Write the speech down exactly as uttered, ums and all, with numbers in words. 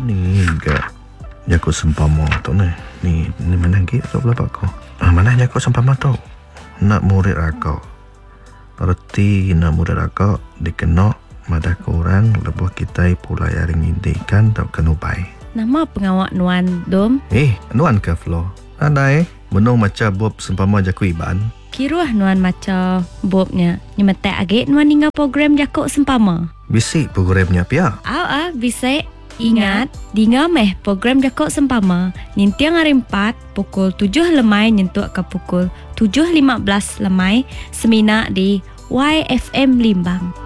Ni gak Jakut sempama tu ni. Ni ni mana lagi tu pula pak kau. Ah mana jakut sempama tu? Nak murid akak. Berarti nak murid akak dikena madah korang lebuh kita pulai aring indikan tak kenubai. Nama pengawak Nuan Dom? Eh, Nuan ke Flo? Ada eh? Menung macam bob sempama jaku iban. Kiruah Nuan macam bobnya. Nyemetek agak Nuan hingga program jakuk sempama. Bisik programnya pia. Aw ah, bisik. Ingat, dinga meh program jakuk sempama. Nintiang hari empat, pukul tujuh lemai nyentuk ke pukul tujuh lima belas lemai. Semina di Y F M Limbang.